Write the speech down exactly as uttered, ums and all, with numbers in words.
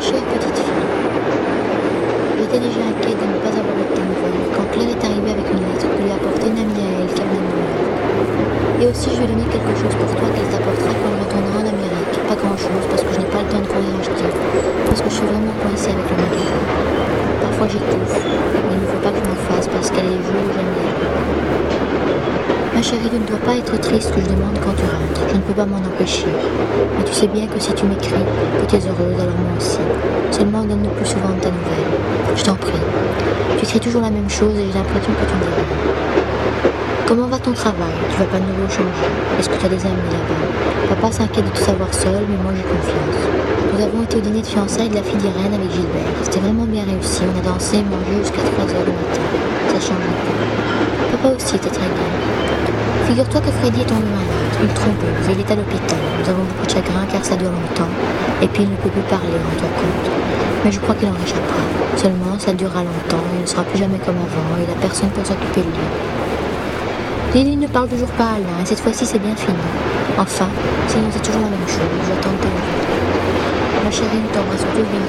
chère petite fille, j'étais déjà inquiète de ne pas avoir eu de tes nouvelles quand Claire est arrivée avec une lettre que lui a apportée une amie à elle qui venait de New York. Et aussi je lui ai donné quelque chose pour toi qu'elle t'apportera quand elle retournera en Amérique. Pas grand chose parce que je n'ai pas le temps de courir acheter, parce que je suis vraiment coincée avec le magasin. Parfois j'étouffe, mais il ne faut pas que je m'en fasse parce qu'elle est les jours où j'aime bien. Ma chérie, tu ne dois pas être triste que je demande quand tu rentres. Je ne peux pas m'en empêcher. Mais tu sais bien que si tu m'écris, que tu es heureuse, alors moi aussi. Seulement, donne-nous plus souvent de tes nouvelles. Je t'en prie. Tu écris toujours la même chose et j'ai l'impression que tu ne dis rien. Comment va ton travail? Tu vas pas de nouveau changer? Est-ce que tu as des amis là-bas? Papa s'inquiète de te savoir seul, mais moi j'ai confiance. Nous avons été au dîner de fiançailles de la fille d'Irène avec Gilbert. C'était vraiment bien réussi. On a dansé et mangé jusqu'à trois heures du matin. Ça change un peu. Papa aussi était très bien. Figure-toi que Freddy est tombé malade, une thromboise, et il est à l'hôpital. Nous avons beaucoup de chagrin car ça dure longtemps, et puis il ne peut plus parler, rends-toi compte. Mais je crois qu'il en réchappera. Seulement, ça durera longtemps, il ne sera plus jamais comme avant, et il n'a personne pour s'occuper de lui. Lily ne parle toujours pas à Alain, et cette fois-ci c'est bien fini. Enfin, sinon c'est toujours la même chose, j'attends de tes nouvelles. Ma chérie, nous t'embrassons tous bien